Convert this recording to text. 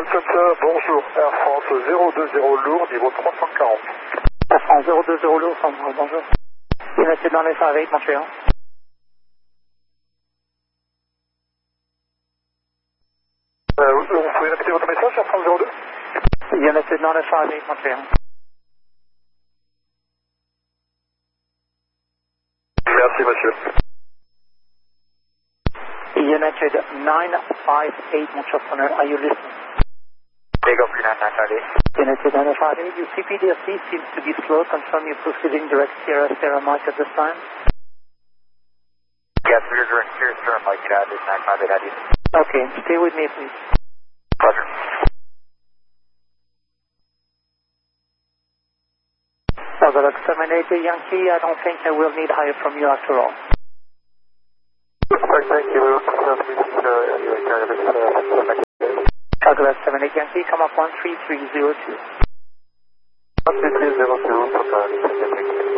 Center, bonjour. Air France 020 lourd, niveau 340. Air France 020 lourd, bonjour. United 958, Montréal. Vous pouvez répéter votre message, Air France 02? United 958, Montréal. Merci, monsieur. United 958, Montreal, are you listening? Take off 958. United 958, your CPDFC seems to be slow. Confirm you're proceeding direct Sierra Mike at this time. Yes, we're direct Sierra Mike at this 958 at you. Okay, stay with me, please. Roger. Overlook 78 Yankee, I don't think I will need higher from you after all. Thank you. Overlook 78 Yankee, come up 13302. 13302,